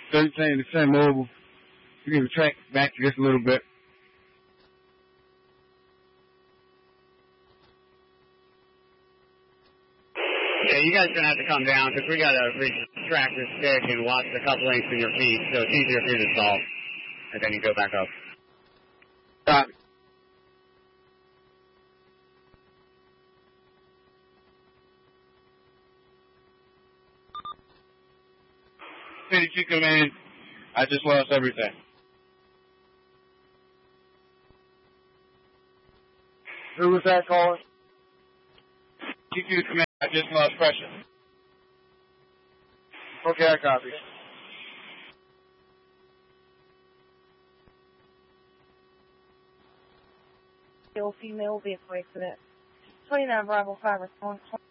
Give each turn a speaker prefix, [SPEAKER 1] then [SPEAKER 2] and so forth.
[SPEAKER 1] Send mobile. You can retract back just a little bit.
[SPEAKER 2] Yeah, you guys are going to have to come down because we got to retract this stick and watch the couplings in your feet, so it's easier for you to stall. And then you go back up.
[SPEAKER 1] Stop. Chicken man, I just lost everything.
[SPEAKER 3] Who was that calling?
[SPEAKER 1] GQ command, I just lost pressure.
[SPEAKER 3] Okay, I copy.
[SPEAKER 4] Female vehicle accident. 29 Bravo 5 response.